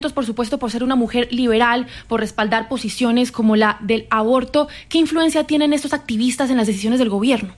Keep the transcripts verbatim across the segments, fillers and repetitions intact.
por supuesto, por ser una mujer liberal, por respaldar posiciones como la del aborto. ¿Qué influencia tienen estos activistas en las decisiones del gobierno?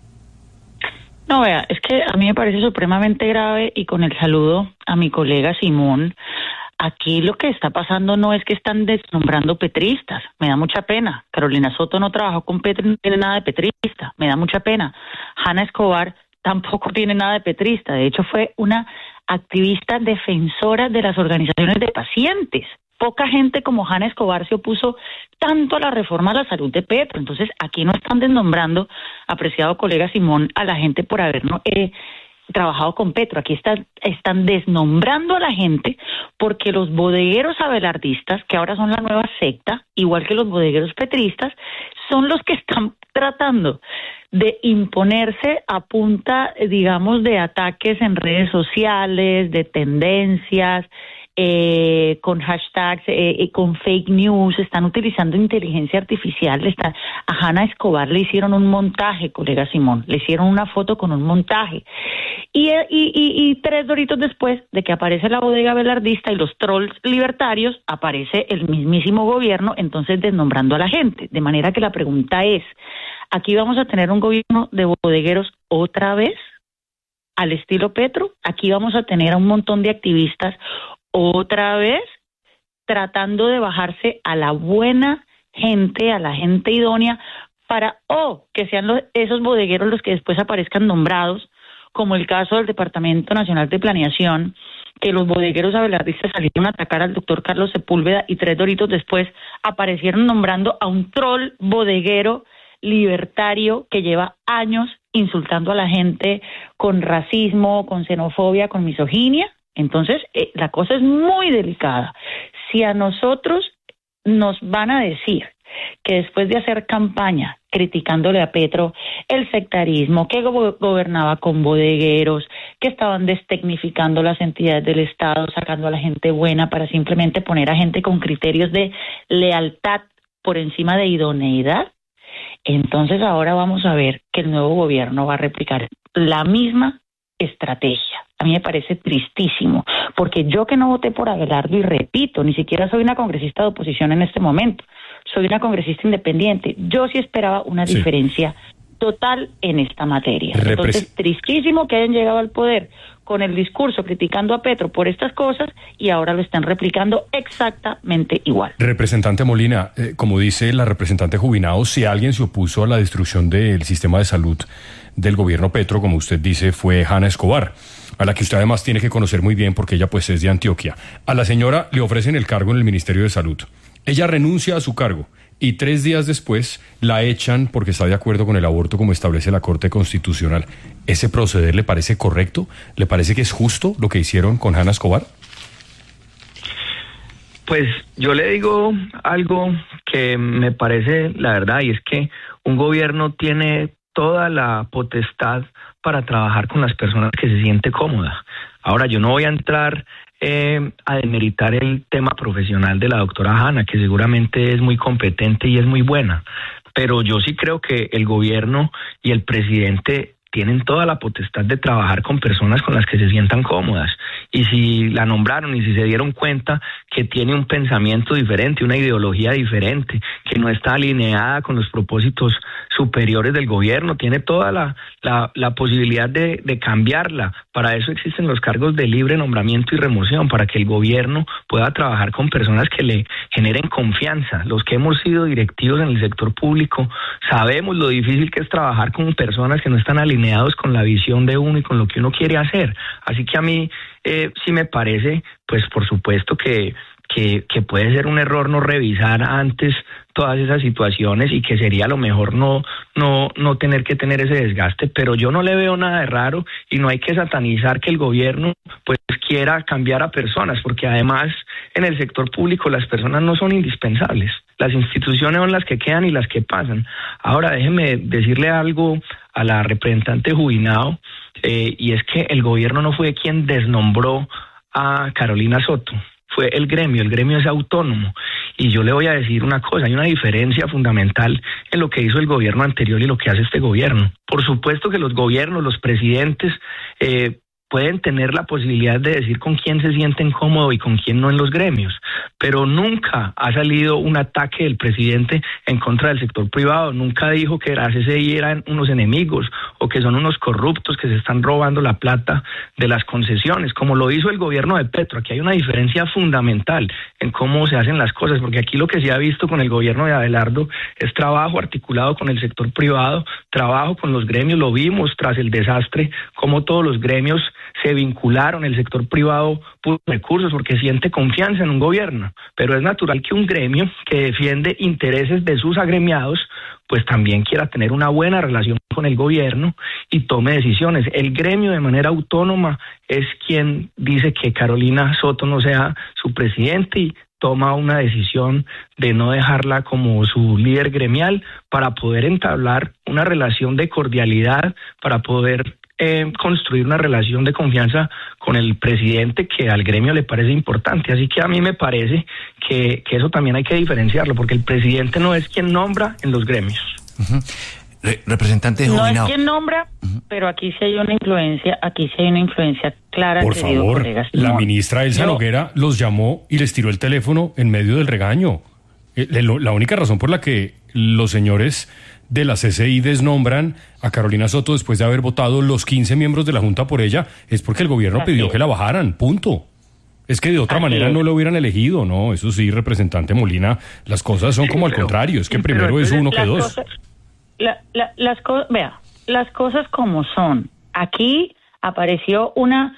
No, vea, es que a mí me parece supremamente grave, y con el saludo a mi colega Simón, aquí lo que está pasando no es que están desnombrando petristas, me da mucha pena. Carolina Soto no trabajó con Petro y no tiene nada de petrista, me da mucha pena. Hanna Escobar tampoco tiene nada de petrista, de hecho fue una activista defensora de las organizaciones de pacientes. Poca gente como Hanna Escobar se opuso tanto a la reforma a la salud de Petro. Entonces aquí no están desnombrando, apreciado colega Simón, a la gente por haber no, eh, trabajado con Petro. Aquí están, están desnombrando a la gente porque los bodegueros abelardistas, que ahora son la nueva secta, igual que los bodegueros petristas, son los que están tratando de imponerse a punta, digamos, de ataques en redes sociales, de tendencias, eh, con hashtags, eh, con fake news. Están utilizando inteligencia artificial. Está, a Hanna Escobar le hicieron un montaje, colega Simón, le hicieron una foto con un montaje. Y, y, y, y tres doritos después de que aparece la bodega abelardista y los trolls libertarios, aparece el mismísimo gobierno, entonces desnombrando a la gente. De manera que la pregunta es, ¿aquí vamos a tener un gobierno de bodegueros otra vez, al estilo Petro? ¿Aquí vamos a tener a un montón de activistas otra vez tratando de bajarse a la buena gente, a la gente idónea, para, o oh, que sean los, esos bodegueros los que después aparezcan nombrados, como el caso del Departamento Nacional de Planeación, que los bodegueros abelardistas salieron a atacar al doctor Carlos Sepúlveda y tres doritos después aparecieron nombrando a un troll bodeguero libertario que lleva años insultando a la gente con racismo, con xenofobia, con misoginia. Entonces, eh, la cosa es muy delicada. Si a nosotros nos van a decir que después de hacer campaña criticándole a Petro el sectarismo, que go- gobernaba con bodegueros, que estaban destecnificando las entidades del Estado, sacando a la gente buena para simplemente poner a gente con criterios de lealtad por encima de idoneidad, entonces ahora vamos a ver que el nuevo gobierno va a replicar la misma estrategia. A mí me parece tristísimo, porque yo que no voté por Abelardo, y repito, ni siquiera soy una congresista de oposición en este momento, soy una congresista independiente, yo sí esperaba una sí. diferencia total en esta materia. Repres- Entonces, tristísimo que hayan llegado al poder con el discurso criticando a Petro por estas cosas y ahora lo están replicando exactamente igual. Representante Molina, eh, como dice la representante Jubinao, si alguien se opuso a la destrucción del sistema de salud del gobierno Petro, como usted dice, fue Hanna Escobar, a la que usted además tiene que conocer muy bien porque ella pues es de Antioquia. A la señora le ofrecen el cargo en el Ministerio de Salud. Ella renuncia a su cargo y tres días después la echan porque está de acuerdo con el aborto como establece la Corte Constitucional. ¿Ese proceder le parece correcto? ¿Le parece que es justo lo que hicieron con Hanna Escobar? Pues yo le digo algo que me parece la verdad, y es que un gobierno tiene toda la potestad para trabajar con las personas que se siente cómoda. Ahora, yo no voy a entrar eh, a demeritar el tema profesional de la doctora Hanna, que seguramente es muy competente y es muy buena, pero yo sí creo que el gobierno y el presidente tienen toda la potestad de trabajar con personas con las que se sientan cómodas. Y si la nombraron y si se dieron cuenta que tiene un pensamiento diferente, una ideología diferente, que no está alineada con los propósitos superiores del gobierno, tiene toda la, la, la posibilidad de, de cambiarla. Para eso existen los cargos de libre nombramiento y remoción, para que el gobierno pueda trabajar con personas que le generen confianza. Los que hemos sido directivos en el sector público sabemos lo difícil que es trabajar con personas que no están alineados con la visión de uno y con lo que uno quiere hacer. Así que a mí eh, sí me parece, pues por supuesto que, que, que puede ser un error no revisar antes todas esas situaciones y que sería lo mejor no, no, no tener que tener ese desgaste, pero yo no le veo nada de raro y no hay que satanizar que el gobierno pues quiera cambiar a personas, porque además en el sector público las personas no son indispensables, las instituciones son las que quedan y las que pasan. Ahora déjeme decirle algo a la representante Jubinao, eh, y es que el gobierno no fue quien desnombró a Carolina Soto, fue el gremio, el gremio es autónomo. Y yo le voy a decir una cosa, hay una diferencia fundamental en lo que hizo el gobierno anterior y lo que hace este gobierno. Por supuesto que los gobiernos, los presidentes, eh, pueden tener la posibilidad de decir con quién se sienten cómodos y con quién no en los gremios, pero nunca ha salido un ataque del presidente en contra del sector privado, nunca dijo que la C C I eran unos enemigos o que son unos corruptos que se están robando la plata de las concesiones, como lo hizo el gobierno de Petro. Aquí hay una diferencia fundamental en cómo se hacen las cosas, porque aquí lo que se ha visto con el gobierno de Abelardo es trabajo articulado con el sector privado, trabajo con los gremios. Lo vimos tras el desastre, como todos los gremios se vincularon, el sector privado puso recursos porque siente confianza en un gobierno, pero es natural que un gremio que defiende intereses de sus agremiados pues también quiera tener una buena relación con el gobierno y tome decisiones. El gremio de manera autónoma es quien dice que Carolina Soto no sea su presidente y toma una decisión de no dejarla como su líder gremial para poder entablar una relación de cordialidad, para poder eh, construir una relación de confianza con el presidente que al gremio le parece importante. Así que a mí me parece que, que eso también hay que diferenciarlo, porque el presidente no es quien nombra en los gremios. Uh-huh. Re- representante No Juvinado. es quien nombra, uh-huh. pero aquí sí hay una influencia, aquí sí hay una influencia clara. Por favor, colega, la ministra Elsa Yo... Noguera los llamó y les tiró el teléfono en medio del regaño. Eh, La única razón por la que los señores de la C C I desnombran a Carolina Soto después de haber votado los quince miembros de la Junta por ella es porque el gobierno Así pidió es. que la bajaran, punto. Es que de otra Así manera es. no lo hubieran elegido, ¿no? Eso sí, representante Molina, las cosas son Sí, como al pero- contrario, es que sí, primero pero es uno que las dos. cosas- la, la, las cosas, vea, las cosas como son. Aquí apareció una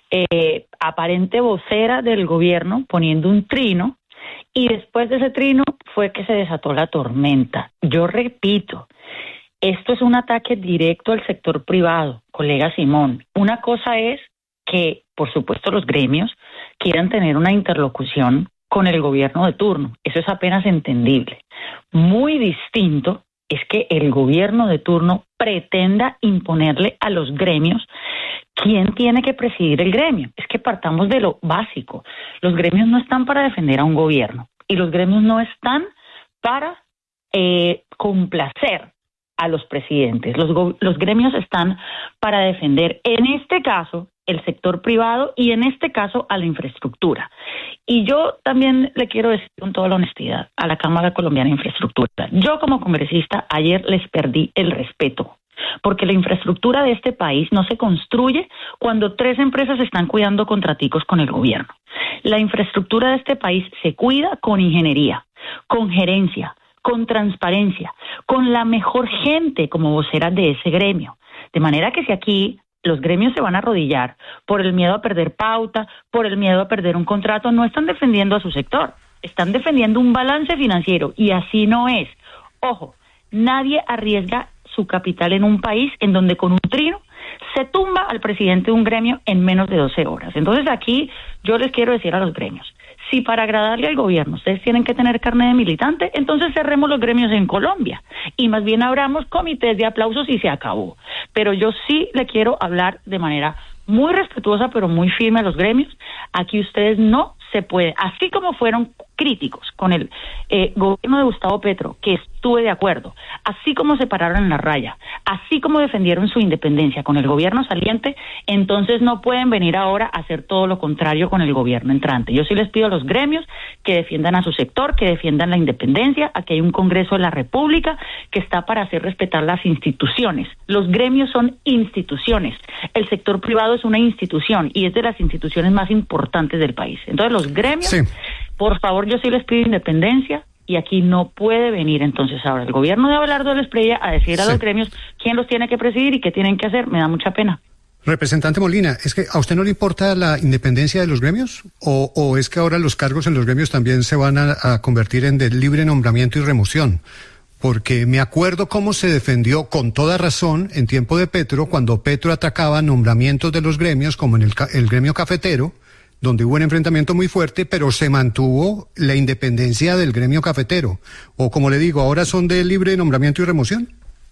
eh, aparente vocera del gobierno poniendo un trino y después de ese trino fue que se desató la tormenta. Yo repito, esto es un ataque directo al sector privado, colega Simón. Una cosa es que, por supuesto, los gremios quieran tener una interlocución con el gobierno de turno. Eso es apenas entendible. Muy distinto es que el gobierno de turno pretenda imponerle a los gremios quién tiene que presidir el gremio. Es que partamos de lo básico. Los gremios no están para defender a un gobierno y los gremios no están para eh, complacer a los presidentes. Los, go- los gremios están para defender, en este caso, el sector privado y en este caso a la infraestructura. Y yo también le quiero decir con toda la honestidad a la Cámara Colombiana de Infraestructura, yo como congresista ayer les perdí el respeto, porque la infraestructura de este país no se construye cuando tres empresas están cuidando contraticos con el gobierno. La infraestructura de este país se cuida con ingeniería, con gerencia, con transparencia, con la mejor gente como vocera de ese gremio. De manera que si aquí los gremios se van a arrodillar por el miedo a perder pauta, por el miedo a perder un contrato, no están defendiendo a su sector, están defendiendo un balance financiero y así no es. Ojo, nadie arriesga su capital en un país en donde con un trino se tumba al presidente de un gremio en menos de doce horas. Entonces aquí yo les quiero decir a los gremios, si para agradarle al gobierno ustedes tienen que tener carne de militante, entonces cerremos los gremios en Colombia y más bien abramos comités de aplausos y se acabó. Pero yo sí le quiero hablar de manera muy respetuosa pero muy firme a los gremios. Aquí ustedes no se puede, así como fueron críticos con el eh, gobierno de Gustavo Petro, que estuve de acuerdo, así como se pararon en la raya, así como defendieron su independencia con el gobierno saliente, entonces no pueden venir ahora a hacer todo lo contrario con el gobierno entrante. Yo sí les pido a los gremios que defiendan a su sector, que defiendan la independencia. Aquí hay un Congreso de la República que está para hacer respetar las instituciones. Los gremios son instituciones. El sector privado es una institución y es de las instituciones más importantes del país. Entonces los gremios, sí. Por favor, yo sí les pido independencia y aquí no puede venir entonces ahora el gobierno de Abelardo del Espriella a decir a sí. los gremios quién los tiene que presidir y qué tienen que hacer. Me da mucha pena. Representante Molina, ¿es que a usted no le importa la independencia de los gremios? ¿O, o es que ahora los cargos en los gremios también se van a, a convertir en de libre nombramiento y remoción? Porque me acuerdo cómo se defendió con toda razón en tiempo de Petro, cuando Petro atacaba nombramientos de los gremios, como en el, el gremio cafetero, donde hubo un enfrentamiento muy fuerte, pero se mantuvo la independencia del gremio cafetero. O como le digo, ¿ahora son de libre nombramiento y remoción?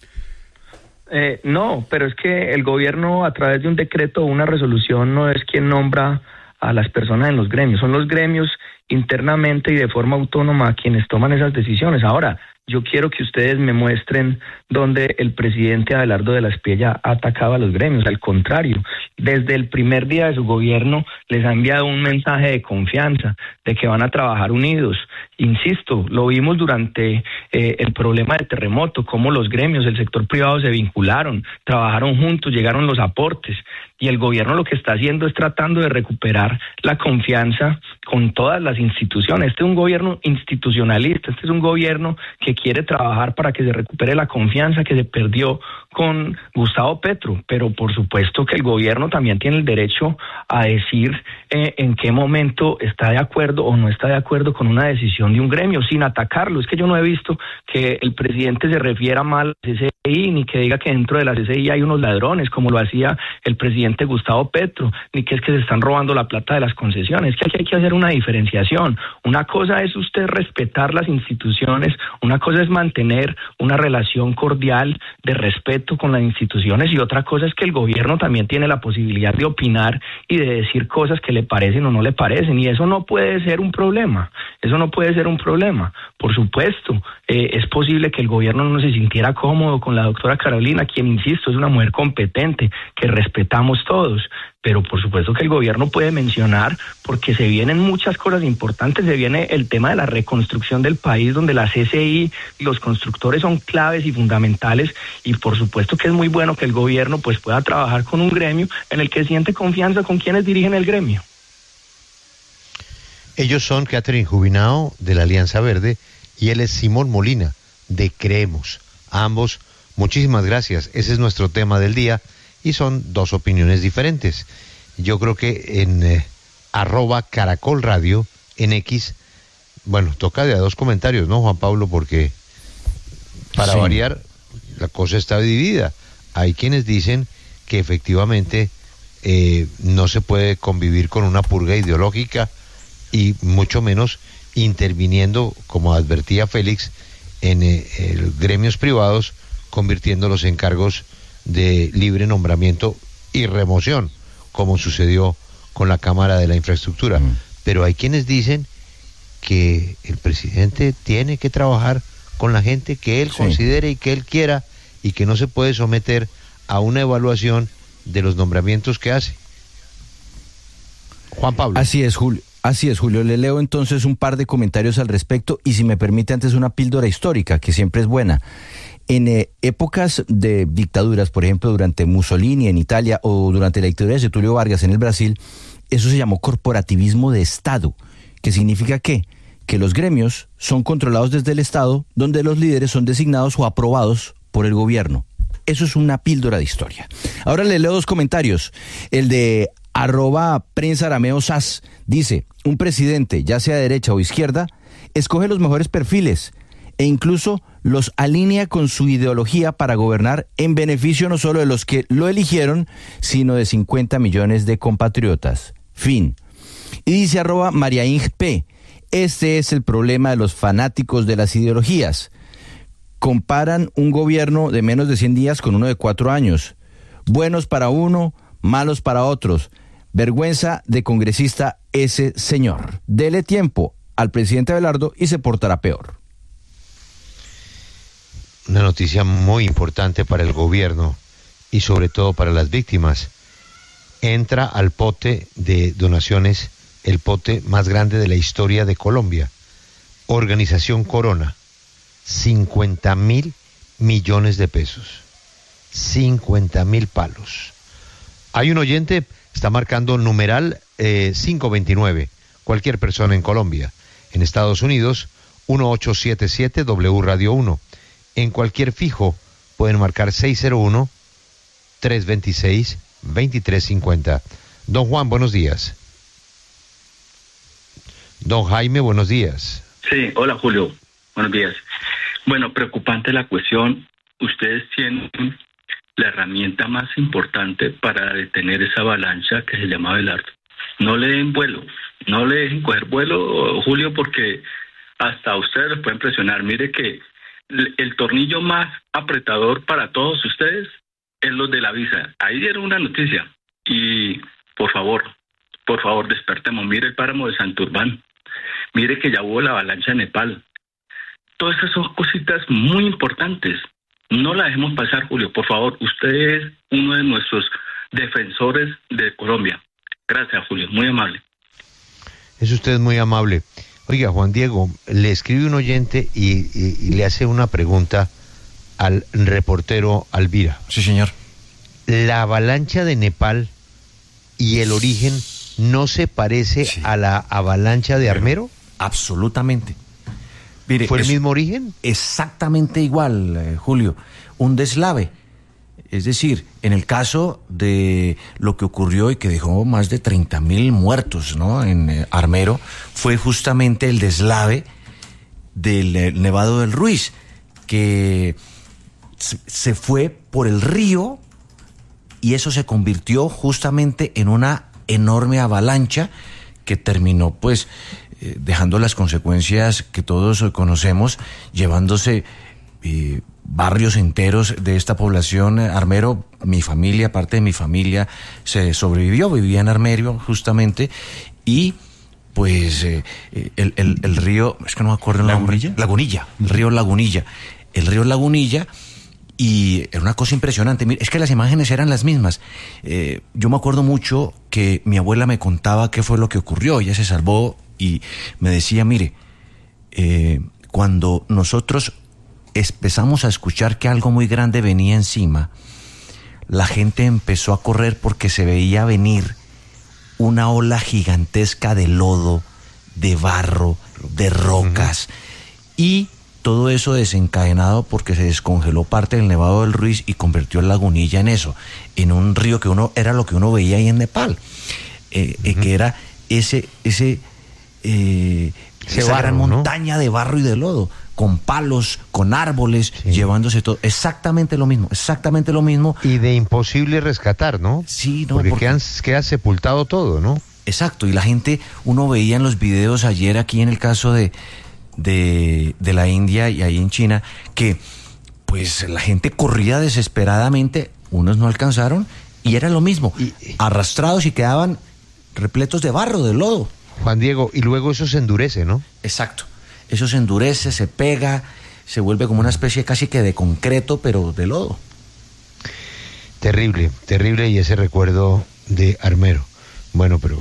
Eh, no, pero es que el gobierno a través de un decreto o una resolución no es quien nombra a las personas en los gremios, son los gremios internamente y de forma autónoma a quienes toman esas decisiones. Ahora, yo quiero que ustedes me muestren donde el presidente Abelardo de la Espriella atacaba a los gremios. Al contrario, desde el primer día de su gobierno les ha enviado un mensaje de confianza, de que van a trabajar unidos. Insisto, lo vimos durante eh, el problema del terremoto, cómo los gremios, el sector privado se vincularon, trabajaron juntos, llegaron los aportes. Y el gobierno lo que está haciendo es tratando de recuperar la confianza con todas las instituciones. Este es un gobierno institucionalista, este es un gobierno que quiere trabajar para que se recupere la confianza que se perdió con Gustavo Petro, pero por supuesto que el gobierno también tiene el derecho a decir eh, en qué momento está de acuerdo o no está de acuerdo con una decisión de un gremio, sin atacarlo. Es que yo no he visto que el presidente se refiera mal a la C C I, ni que diga que dentro de la C C I hay unos ladrones, como lo hacía el presidente Gustavo Petro, ni que es que se están robando la plata de las concesiones. Es que aquí hay que hacer una diferenciación. Una cosa es usted respetar las instituciones, una cosa es mantener una relación cordial de respeto con las instituciones, y otra cosa es que el gobierno también tiene la posibilidad de opinar y de decir cosas que le parecen o no le parecen, y eso no puede ser un problema, eso no puede ser un problema. Por supuesto, eh, es posible que el gobierno no se sintiera cómodo con la doctora Carolina, quien, insisto, es una mujer competente, que respetamos todos, pero por supuesto que el gobierno puede mencionar, porque se vienen muchas cosas importantes. Se viene el tema de la reconstrucción del país, donde la C C I y los constructores son claves y fundamentales, y por supuesto que es muy bueno que el gobierno pues pueda trabajar con un gremio en el que siente confianza con quienes dirigen el gremio. Ellos son Catherine Jubinao, de la Alianza Verde, y él es Simón Molina, de Creemos. A ambos, muchísimas gracias. Ese es nuestro tema del día, y son dos opiniones diferentes. Yo creo que en eh, arroba Caracol Radio, en X, bueno, toca de a dos comentarios, ¿no, Juan Pablo? Porque para sí. variar, la cosa está dividida. Hay quienes dicen que efectivamente eh, no se puede convivir con una purga ideológica, y mucho menos interviniendo, como advertía Félix, en eh, el gremios privados, convirtiéndolos en cargos de libre nombramiento y remoción, como sucedió con la Cámara de la Infraestructura. Mm. Pero hay quienes dicen que el presidente tiene que trabajar con la gente que él sí. considere y que él quiera, y que no se puede someter a una evaluación de los nombramientos que hace. Juan Pablo. Así es, Julio. Así es, Julio. Le leo entonces un par de comentarios al respecto, y si me permite antes una píldora histórica, que siempre es buena. En eh, épocas de dictaduras, por ejemplo, durante Mussolini en Italia o durante la dictadura de Getúlio Vargas en el Brasil, eso se llamó corporativismo de Estado, que significa ¿qué? Que los gremios son controlados desde el Estado, donde los líderes son designados o aprobados por el gobierno. Eso es una píldora de historia. Ahora le leo dos comentarios. El de arroba prensa arameo sas dice: un presidente, ya sea de derecha o izquierda, escoge los mejores perfiles e incluso los alinea con su ideología para gobernar en beneficio no solo de los que lo eligieron, sino de cincuenta millones de compatriotas. Fin. Y dice arroba María Ing P: este es el problema de los fanáticos de las ideologías. Comparan un gobierno de menos de cien días con uno de cuatro años. Buenos para uno, malos para otros. Vergüenza de congresista ese señor. Dele tiempo al presidente Abelardo y se portará peor. Una noticia muy importante para el gobierno y sobre todo para las víctimas. Entra al pote de donaciones el pote más grande de la historia de Colombia. Organización Corona. cincuenta mil millones de pesos. cincuenta mil palos. Hay un oyente, está marcando numeral eh, cinco veintinueve. Cualquier persona en Colombia. En Estados Unidos, uno ocho siete siete W Radio uno. En cualquier fijo pueden marcar seis cero uno, tres dos seis, dos tres cinco cero. Don Juan, buenos días. Don Jaime, buenos días. Sí, hola Julio, buenos días. Bueno, preocupante la cuestión. Ustedes tienen la herramienta más importante para detener esa avalancha que se llama Abelardo. No le den vuelo, no le dejen coger vuelo, Julio, porque hasta ustedes los pueden presionar. Mire que el tornillo más apretador para todos ustedes es los de la visa. Ahí dieron una noticia y por favor, por favor despertemos. Mire el páramo de Santurbán, Mire que ya hubo la avalancha en Nepal. Todas esas son cositas muy importantes. No la dejemos pasar, Julio. Por favor, usted es uno de nuestros defensores de Colombia. Gracias, Julio. Muy amable. Es usted muy amable. Oiga, Juan Diego, le escribe un oyente y, y, y le hace una pregunta al reportero Alvira. Sí, señor. ¿La avalancha de Nepal y el origen no se parece sí. a la avalancha de Armero? Absolutamente. Mire, ¿fue el mismo origen? Exactamente igual, eh, Julio. Un deslave. Es decir, en el caso de lo que ocurrió y que dejó más de treinta mil muertos, ¿no?, en eh, Armero, fue justamente el deslave del eh, Nevado del Ruiz, que se, se fue por el río y eso se convirtió justamente en una enorme avalancha que terminó, pues, eh, dejando las consecuencias que todos conocemos, llevándose eh, barrios enteros de esta población. Armero, mi familia, parte de mi familia, se sobrevivió, vivía en Armero justamente, y pues eh, el, el, el río, es que no me acuerdo el nombre. ¿Lagunilla? Lagunilla, el río Lagunilla. El río Lagunilla, y era una cosa impresionante. Es que las imágenes eran las mismas. Eh, yo me acuerdo mucho que mi abuela me contaba qué fue lo que ocurrió. Ella se salvó y me decía, mire, eh, cuando nosotros empezamos a escuchar que algo muy grande venía encima, la gente empezó a correr porque se veía venir una ola gigantesca de lodo, de barro, de rocas, uh-huh. y todo eso desencadenado porque se descongeló parte del Nevado del Ruiz y convirtió el Lagunilla en eso, en un río que uno era lo que uno veía ahí en Nepal, eh, uh-huh. eh, que era ese ese, eh, ese esa barro, gran montaña, ¿no?, de barro y de lodo, con palos, con árboles, sí. llevándose todo. Exactamente lo mismo, exactamente lo mismo. Y de imposible rescatar, ¿no? Sí, no. Porque, porque... Quedan, queda sepultado todo, ¿no? Exacto, y la gente, uno veía en los videos ayer aquí en el caso de, de, de la India y ahí en China, que pues la gente corría desesperadamente, unos no alcanzaron, y era lo mismo, y, arrastrados y quedaban repletos de barro, de lodo. Juan Diego, y luego eso se endurece, ¿no? Exacto. Eso se endurece, se pega, se vuelve como una especie casi que de concreto, pero de lodo. Terrible, terrible, y ese recuerdo de Armero. Bueno, pero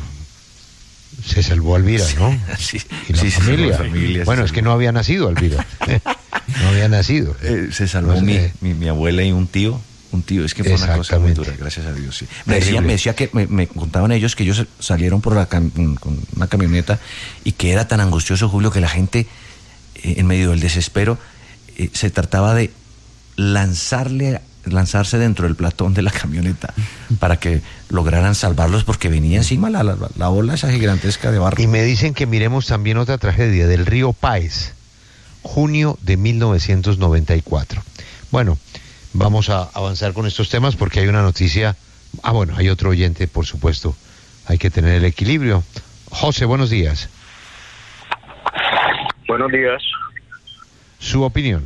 se salvó Alvira, ¿no? Sí, y la sí, familia. Sí, familia. Bueno, es que no había nacido Alvira. No había nacido. Eh, se salvó pues, mi, eh, mi, mi abuela y un tío. Un tío, es que fue una cosa muy dura, gracias a Dios. Sí. Me, decía, me decía que me, me contaban ellos que ellos salieron por la cam, con una camioneta y que era tan angustioso, Julio, que la gente, eh, en medio del desespero, eh, se trataba de lanzarle, lanzarse dentro del platón de la camioneta para que lograran salvarlos, porque venía encima la, la, la ola esa gigantesca de barro. Y me dicen que miremos también otra tragedia del río Páez, junio de mil novecientos noventa y cuatro. Bueno, vamos a avanzar con estos temas porque hay una noticia. Ah, bueno, hay otro oyente, por supuesto. Hay que tener el equilibrio. José, buenos días. Buenos días. Su opinión.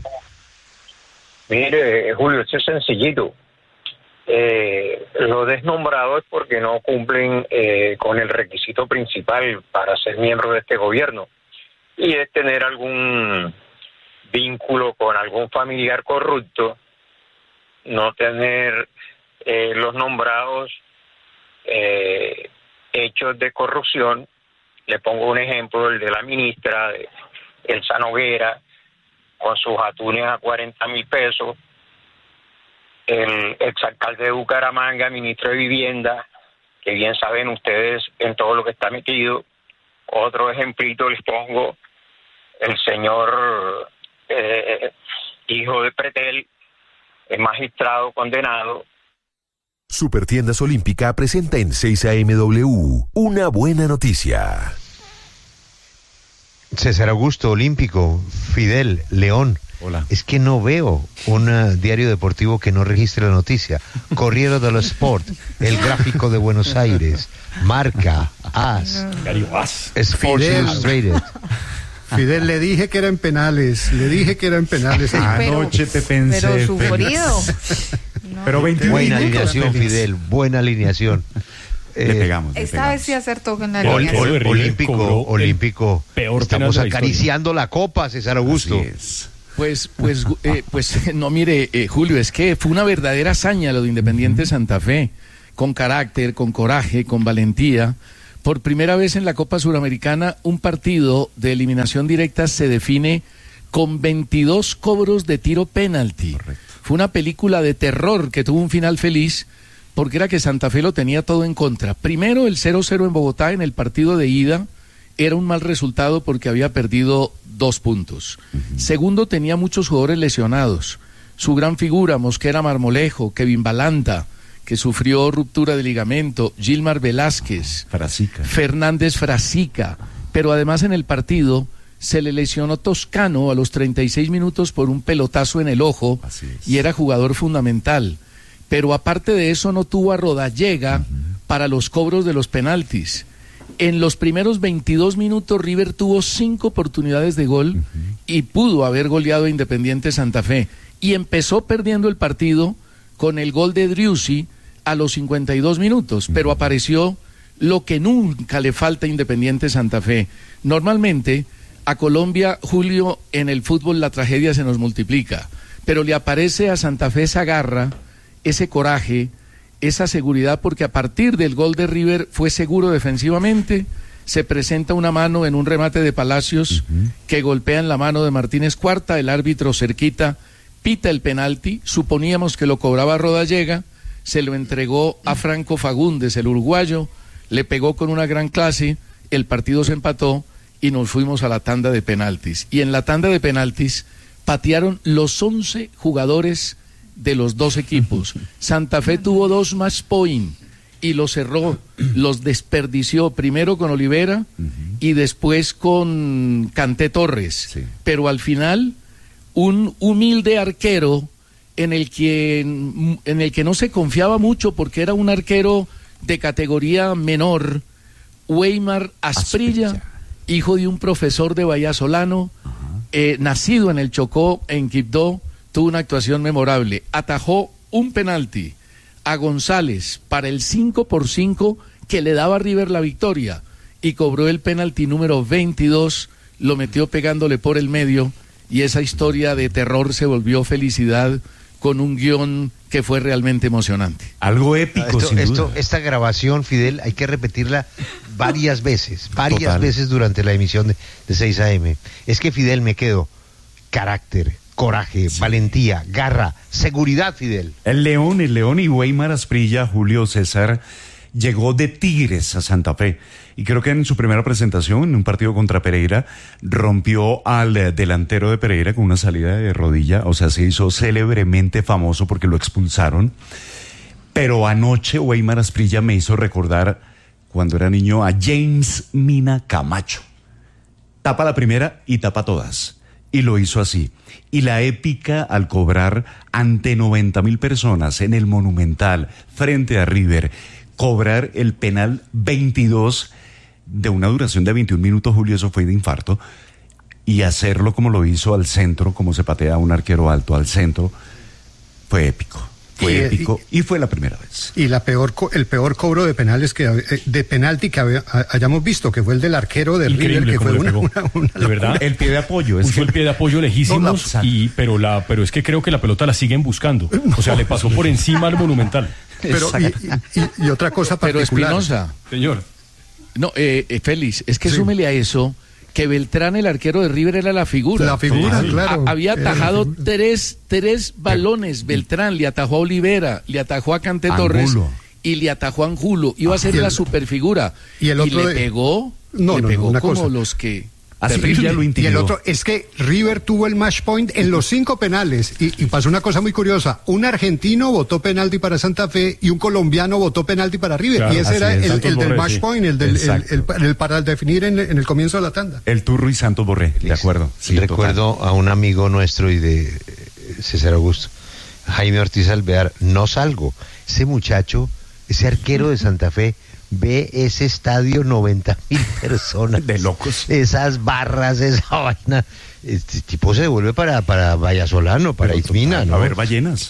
Mire, Julio, esto es sencillito. Eh, lo desnombrado es porque no cumplen eh, con el requisito principal para ser miembro de este gobierno, y es tener algún vínculo con algún familiar corrupto, no tener eh, los nombrados eh, hechos de corrupción. Le pongo un ejemplo, el de la ministra, de Elsa Noguera, con sus atunes a cuarenta mil pesos, el exalcalde de Bucaramanga, ministro de Vivienda, que bien saben ustedes en todo lo que está metido. Otro ejemplito les pongo, el señor eh, hijo de Pretel, el magistrado condenado. Supertiendas Olímpica presenta en seis A M W una buena noticia. César Augusto, Olímpico, Fidel, León. Hola. Es que no veo un uh, diario deportivo que no registre la noticia. Corriere dello Sport, El Gráfico de Buenos Aires, Marca, As, Sports Illustrated. Fidel, le dije que eran penales, le dije que eran penales. Anoche te pensé. Pero sufrido. No. Pero veintiún Buena minutos. alineación, Fidel, buena alineación. Eh, le pegamos. Le Esta pegamos. vez sí acertó con la Ol- línea. ol- olímpico, olímpico. peor Estamos penal de la acariciando la copa, César Augusto. Así es. Pues, pues, eh, pues, no, mire, eh, Julio, es que fue una verdadera hazaña lo de Independiente Santa Fe, con carácter, con coraje, con valentía. Por primera vez en la Copa Suramericana, un partido de eliminación directa se define con veintidós cobros de tiro penalti. Correcto. Fue una película de terror que tuvo un final feliz, porque era que Santa Fe lo tenía todo en contra. Primero, el cero cero en Bogotá en el partido de ida era un mal resultado porque había perdido dos puntos. Uh-huh. Segundo, tenía muchos jugadores lesionados. Su gran figura, Mosquera Marmolejo, Kevin Balanta, que sufrió ruptura de ligamento, Gilmar Velázquez, Frasica. Fernández Frasica, pero además en el partido se le lesionó Toscano a los treinta y seis minutos por un pelotazo en el ojo y era jugador fundamental. Pero aparte de eso no tuvo a Rodallega uh-huh. para los cobros de los penaltis. En los primeros veintidós minutos River tuvo cinco oportunidades de gol uh-huh. y pudo haber goleado a Independiente Santa Fe. Y empezó perdiendo el partido con el gol de Driussi a los cincuenta y dos minutos, uh-huh. pero apareció lo que nunca le falta a Independiente Santa Fe. Normalmente a Colombia, Julio, en el fútbol la tragedia se nos multiplica, pero le aparece a Santa Fe esa garra, ese coraje, esa seguridad, porque a partir del gol de River fue seguro defensivamente, se presenta una mano en un remate de Palacios uh-huh. que golpea en la mano de Martínez Cuarta, el árbitro cerquita pita el penalti, suponíamos que lo cobraba Rodallega, se lo entregó a Franco Fagundes, el uruguayo, le pegó con una gran clase, el partido se empató y nos fuimos a la tanda de penaltis. Y en la tanda de penaltis patearon los once jugadores de los dos equipos. Santa Fe tuvo dos match point y los cerró, los desperdició primero con Olivera uh-huh. y después con Canté Torres. Sí. Pero al final, un humilde arquero en el que, en el que no se confiaba mucho porque era un arquero de categoría menor, Weimar Asprilla, Asprilla. hijo de un profesor de Vallasolano, uh-huh. eh, nacido en el Chocó, en Quibdó, tuvo una actuación memorable. Atajó un penalti a González para el cinco por cinco que le daba a River la victoria y cobró el penalti número veintidós, lo metió pegándole por el medio y esa historia de terror se volvió felicidad con un guión que fue realmente emocionante. Algo épico, esto, sin esto, duda. Esta grabación, Fidel, hay que repetirla varias veces, varias Total. veces durante la emisión de, de seis a eme. Es que, Fidel, me quedo carácter, coraje, sí. valentía, garra, seguridad, Fidel. El León, el León y Weimar Asprilla, Julio César, llegó de Tigres a Santa Fe. Y creo que en su primera presentación, en un partido contra Pereira, rompió al eh, delantero de Pereira con una salida de rodilla. O sea, se hizo célebremente famoso porque lo expulsaron. Pero anoche Weimar Asprilla me hizo recordar, cuando era niño, a James Mina Camacho. Tapa la primera y tapa todas. Y lo hizo así. Y la épica al cobrar ante noventa mil personas en el Monumental, frente a River, cobrar el penal veintidós de una duración de veintiún minutos, Julio, eso fue de infarto, y hacerlo como lo hizo al centro, como se patea un arquero alto al centro, fue épico. Fue y, épico y, y fue la primera vez. Y la peor el peor cobro de penales que de penalti que hab, hayamos visto, que fue el del arquero de Increíble, River, que fue una, una, una de verdad, el pie de apoyo, es puso que... el pie de apoyo lejísimos, no, y pero la pero es que creo que la pelota la siguen buscando. O sea, le pasó por encima al Monumental. Pero y, y, y otra cosa particular. Pero Espinosa, señor. No, eh, eh, Félix, es que sí. súmele a eso que Beltrán, el arquero de River, era la figura. La figura, sí, claro. A, había atajado tres, tres balones. Beltrán le atajó a Olivera, le atajó a Canté Torres y le atajó a Angulo. Iba ah, a ser la superfigura. Y, el otro y le de... pegó, no, le no, pegó no, como cosa. los que... Asprilla lo y el otro es que River tuvo el match point en los cinco penales y, y pasó una cosa muy curiosa. Un argentino votó penalti para Santa Fe y un colombiano votó penalti para River. Claro, y ese era es, el, el del match sí. point, el, del, el, el, el, el para definir en, en el comienzo de la tanda. El Turro y Santos Borré, de acuerdo. Sí, recuerdo total. A un amigo nuestro y de César Augusto, Jaime Ortiz Alvear, no salgo. Ese muchacho, ese arquero de Santa Fe, ve ese estadio, noventa mil personas. De locos. Esas barras, esa vaina. Este tipo se devuelve para, para Vallasolano, para Ismina, ¿no? A ver, ballenas.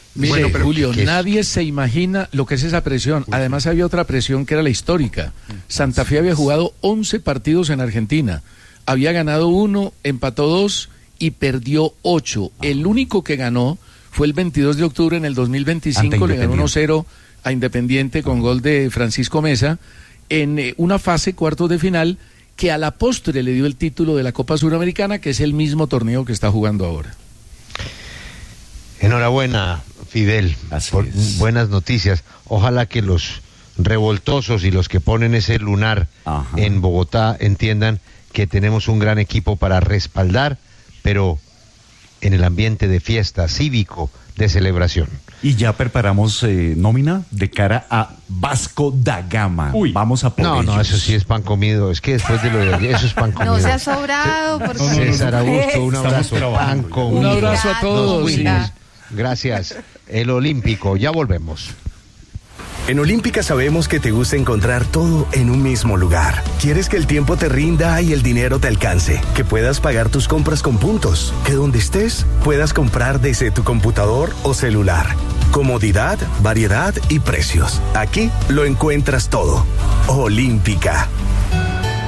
Mire, Bueno, pero Julio, ¿qué es? nadie se imagina lo que es esa presión. Además había otra presión que era la histórica. Santa Fe había jugado once partidos en Argentina. Había ganado uno, empató dos y perdió ocho. El único que ganó fue el veintidós de octubre en el dos mil veinticinco, le ganó uno cero a Independiente con gol de Francisco Mesa en eh, una fase cuartos de final que a la postre le dio el título de la Copa Suramericana, que es el mismo torneo que está jugando ahora. Enhorabuena, Fidel, Así por es. buenas noticias. Ojalá que los revoltosos y los que ponen ese lunar Ajá. en Bogotá entiendan que tenemos un gran equipo para respaldar, pero en el ambiente de fiesta, cívico, de celebración. Y ya preparamos eh, nómina de cara a Vasco da Gama. Uy. Vamos a por No, no, ellos. eso sí es pan comido. Es que después de lo de ayer, eso es pan comido. No se ha sobrado, porque... César Augusto, un Estamos abrazo. trabajando. Pan comido. Un abrazo a todos. Nos Sí. fuimos. Gracias. El Olímpico, ya volvemos. En Olímpica sabemos que te gusta encontrar todo en un mismo lugar. Quieres que el tiempo te rinda y el dinero te alcance, que puedas pagar tus compras con puntos, que donde estés puedas comprar desde tu computador o celular. Comodidad, variedad y precios. Aquí lo encuentras todo. Olímpica.